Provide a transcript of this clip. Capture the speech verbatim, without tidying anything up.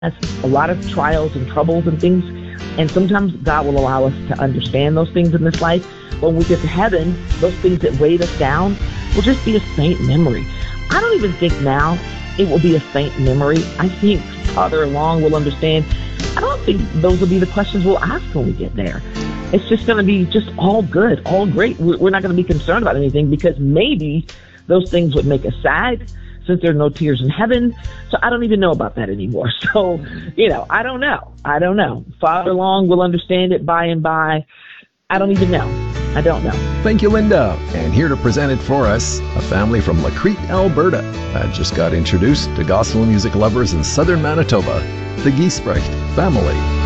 a lot of trials and troubles and things, and sometimes God will allow us to understand those things in this life. When we get to heaven, those things that weighed us down will just be a faint memory. I don't even think now it will be a faint memory. I think farther along we'll understand. I don't think those will be the questions we'll ask when we get there. It's just going to be just all good, all great. We're not going to be concerned about anything because maybe those things would make us sad since there are no tears in heaven. So I don't even know about that anymore. So, you know, I don't know. I don't know. Farther along we'll understand it by and by. I don't even know. I don't know. Thank you, Linda. And here to present it for us, a family from Lacrete, Alberta, that just got introduced to gospel music lovers in southern Manitoba, the Giesbrecht family.